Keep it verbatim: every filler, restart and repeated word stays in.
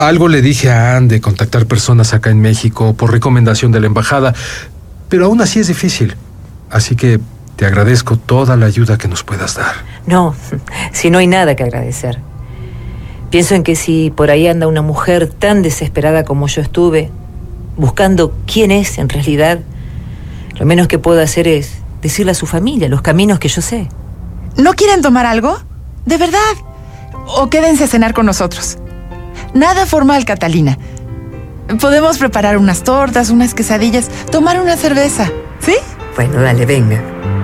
Algo le dije a Ann de contactar personas acá en México por recomendación de la embajada, pero aún así es difícil. Así que te agradezco toda la ayuda que nos puedas dar. No, si no hay nada que agradecer. Pienso en que si por ahí anda una mujer tan desesperada como yo estuve, buscando quién es en realidad, lo menos que puedo hacer es decirle a su familia los caminos que yo sé. ¿No quieren tomar algo? ¿De verdad? O quédense a cenar con nosotros. Nada formal, Catalina. Podemos preparar unas tortas, unas quesadillas, tomar una cerveza, ¿sí? Bueno, dale, venga.